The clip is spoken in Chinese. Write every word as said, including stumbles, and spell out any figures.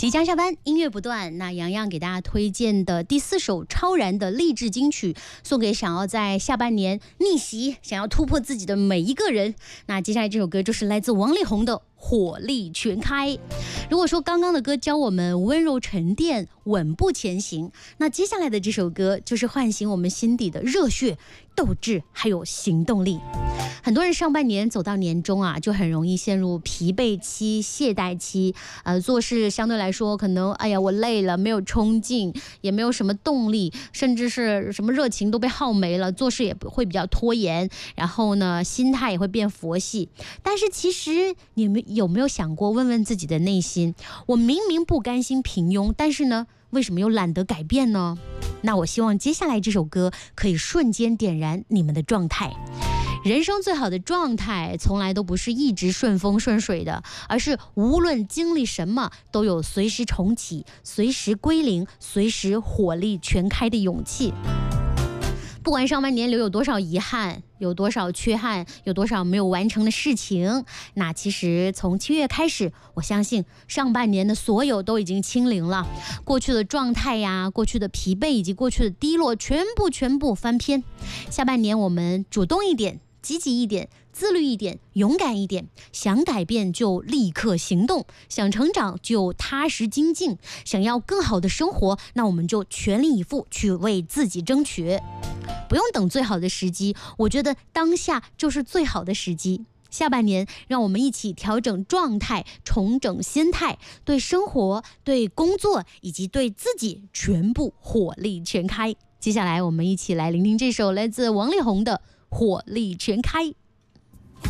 即将下班，音乐不断。那洋洋给大家推荐的第四首超燃的励志金曲，送给想要在下半年逆袭、想要突破自己的每一个人。那接下来这首歌就是来自王力宏的《火力全开》。如果说刚刚的歌教我们温柔沉淀、稳步前行，那接下来的这首歌就是唤醒我们心底的热血、斗志还有行动力。很多人上半年走到年终啊，就很容易陷入疲惫期、懈怠期，呃，做事相对来说可能，哎呀，我累了，没有冲劲，也没有什么动力，甚至是什么热情都被耗没了，做事也会比较拖延，然后呢，心态也会变佛系。但是其实你们有没有想过，问问自己的内心，我明明不甘心平庸，但是呢，为什么又懒得改变呢？那我希望接下来这首歌可以瞬间点燃你们的状态。人生最好的状态从来都不是一直顺风顺水的，而是无论经历什么都有随时重启、随时归零、随时火力全开的勇气。不管上半年留有多少遗憾，有多少缺憾，有多少没有完成的事情，那其实从七月开始，我相信上半年的所有都已经清零了。过去的状态呀，过去的疲惫以及过去的低落，全部全部翻篇。下半年我们主动一点，积极一点，自律一点，勇敢一点，想改变就立刻行动，想成长就踏实精进，想要更好的生活，那我们就全力以赴去为自己争取。不用等最好的时机，我觉得当下就是最好的时机。下半年让我们一起调整状态，重整心态，对生活、对工作以及对自己全部火力全开。接下来我们一起来聆听这首来自王力宏的《火力全开》。